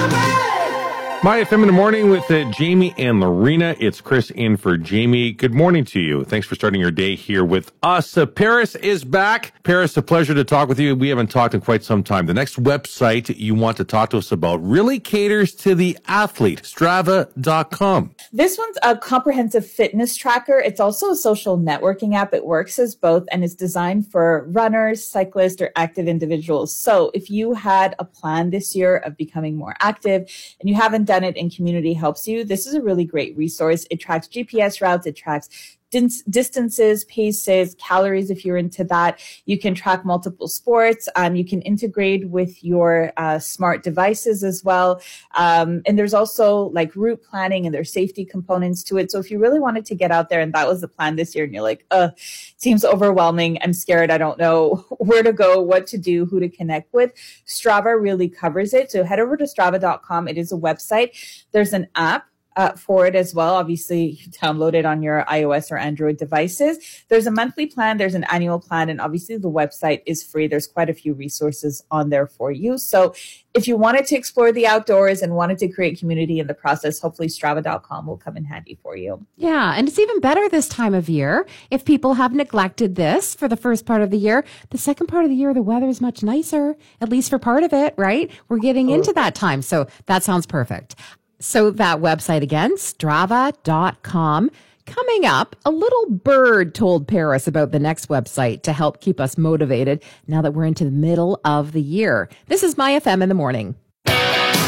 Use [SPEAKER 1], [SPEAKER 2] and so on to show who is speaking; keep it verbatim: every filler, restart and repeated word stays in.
[SPEAKER 1] My F M in the morning with uh, Jamie and Lorena. It's Chris in for Jamie. Good morning to you. Thanks for starting your day here with us. Uh, Paris is back. Paris, a pleasure to talk with you. We haven't talked in quite some time. The next website you want to talk to us about really caters to the athlete, Strava dot com.
[SPEAKER 2] This one's a comprehensive fitness tracker. It's also a social networking app. It works as both and is designed for runners, cyclists, or active individuals. So if you had a plan this year of becoming more active and you haven't done it and community helps you, this is a really great resource. It tracks G P S routes. It tracks distances, paces, calories. If you're into that, you can track multiple sports. Um, you can integrate with your uh, smart devices as well. Um, and there's also like route planning and there's safety components to it. So if you really wanted to get out there and that was the plan this year and you're like, uh, seems overwhelming. I'm scared. I don't know where to go, what to do, who to connect with. Strava really covers it. So head over to Strava dot com. It is a website. There's an app Uh, for it as well. Obviously, you download it on your iOS or Android devices. There's a monthly plan, there's an annual plan, and obviously the website is free. There's quite a few resources on there for you. So if you wanted to explore the outdoors and wanted to create community in the process, hopefully Strava dot com will come in handy for you.
[SPEAKER 3] Yeah, and it's even better this time of year. If people have neglected this for the first part of the year, the second part of the year, the weather is much nicer, at least for part of it, right? We're getting into that time. So that sounds perfect. So that website again, Strava dot com. Coming up, a little bird told Paris about the next website to help keep us motivated now that we're into the middle of the year. This is My F M in the morning.